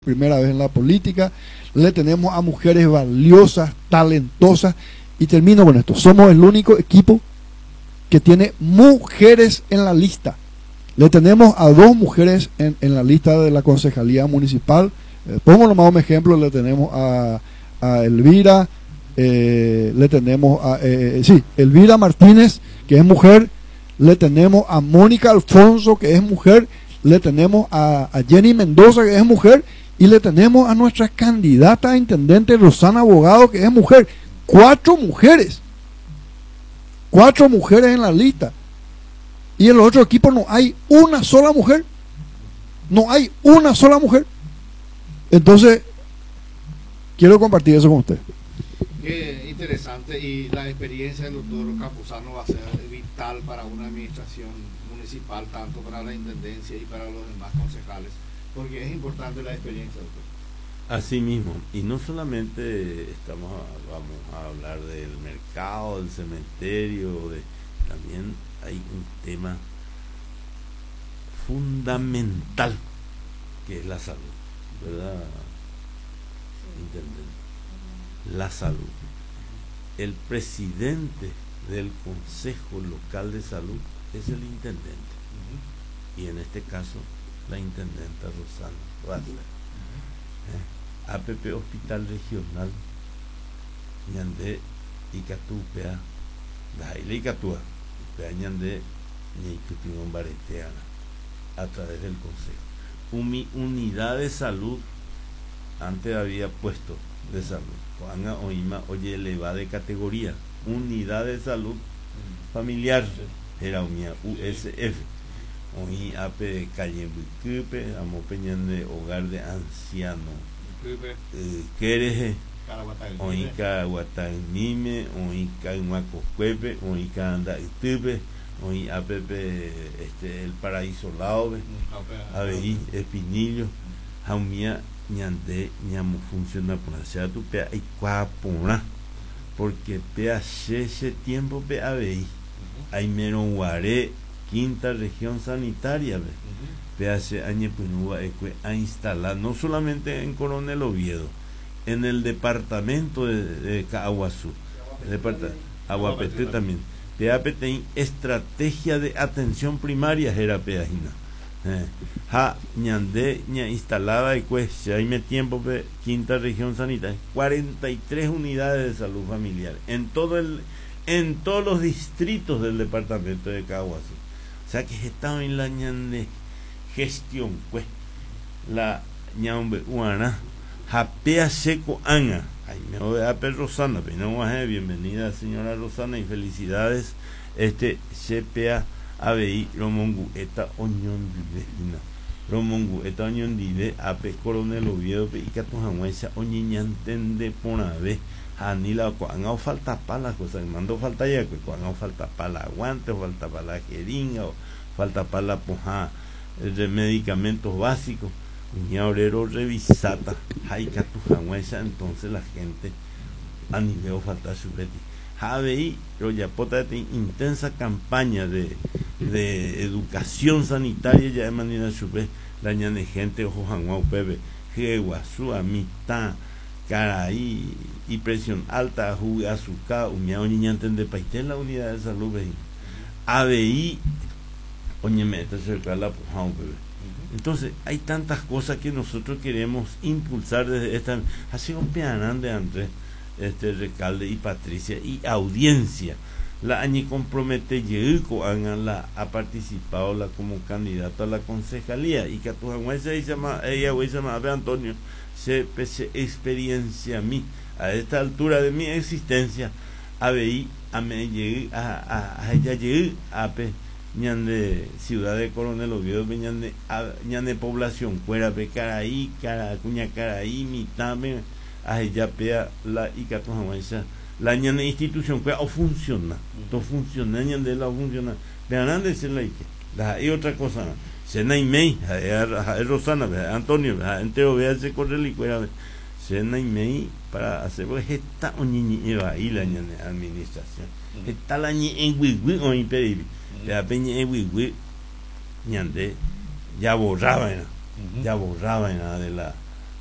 primera vez en la política, le tenemos a mujeres valiosas, talentosas, y termino con esto, somos el único equipo que tiene mujeres en la lista. Le tenemos a 2 mujeres en la lista de la concejalía municipal. Pongo nomás un ejemplo, le tenemos a Elvira, le tenemos a Elvira Martínez, que es mujer, le tenemos a Mónica Alfonso, que es mujer, le tenemos a Jenny Mendoza, que es mujer, y le tenemos a nuestra candidata a intendente Rosana Abogado, que es mujer. 4 mujeres. 4 mujeres en la lista. Y en los otros equipos no hay una sola mujer. No hay una sola mujer. Entonces, quiero compartir eso con usted. Qué interesante, y la experiencia del doctor Campuzano va a ser vital para una administración municipal, tanto para la intendencia y para los demás concejales, porque es importante la experiencia, doctor. Así mismo, y no solamente vamos a hablar del mercado, del cementerio, también hay un tema fundamental que es la salud, ¿verdad, intendente? La salud. El presidente del Consejo Local de Salud es el intendente, y en este caso la intendenta Rosana Abogado. APP Hospital Regional ñande Icatupea Daile Icatua ñande Ñicutimón Bareteana a través del Consejo. Unidad de salud, antes había puesto de salud, Juana Oima oye elevada de categoría, unidad de salud familiar, era una USF. Hoy AP calle Bucupe, amo peñan de hogar de ancianos. Quereje, Oica Guatagnime, Oica Huacoscuepe, Oica Anda Itupe, Oi APP el Paraíso Laube, ABI Espinillo, Jaumía Ñande Ñamo funciona por hacia tu pea y cuapona, porque pea ese tiempo pe ABI, hay menos guaré. Quinta región sanitaria, hace años a instalar, no solamente en Coronel Oviedo, en el departamento de Caguazú, Aguapeté también, PAPT estrategia de atención primaria, era peajina. Ja, ñande, ña instalada y pues, si hay me tiempo, quinta región sanitaria, 43 unidades de salud familiar, en todos los distritos del departamento de Caguazú. O sea que estaba en la ñande gestión, pues, la ñambe uana, japea seco ana. Ay, me voy a ver Rosana, pero no bienvenida señora Rosana y felicidades. CPA ABI Romongu, esta oñón divina. Romongu, esta oñón dive, ape Coronel Oviedo, y catujanguesa, oñiñanten de ponave. Anila, cuando falta para las cosas, mando falta ya, cuando falta para la aguante, falta para la jeringa, o falta para la poja de medicamentos básicos, uña obrero revisata, jaica tu janguesa, entonces la gente a nivel falta su beti. Javeí, Royapota de intensa campaña de educación sanitaria ya de manera super, la ñane gente, ojo janguau pepe, jeguazú, amistad. Caraí y presión alta, jugue azúcar, uña oñiñanten de paité la unidad de salud veí. ABI, oñemeta cerca la puján, bebé. Entonces, hay tantas cosas que nosotros queremos impulsar desde esta. Así un pianán de Andrés, Recalde y Patricia y audiencia. La añi compromete Yeco ha participado como candidato a la concejalía y que tu ella se llama Antonio. Se experiencia a mí a esta altura de mi existencia ABI a ella llegué a ñande ciudad de Coronel Oviedo ñande población fuera pe Caraí Caracuña Caraí mitame a ella pea la icatujanguesa la ñande institución fue o funciona todo funciona ñande la funciona vean de ser la y otra cosa Sena y May, Rosana, Antonio, entero vea ese correo y fuera Sena y May para hacer esta oñiñiva ahí la administración. Está la ñi en Wigwi o impedible. La peña en Wigwi ñande ya borraba de la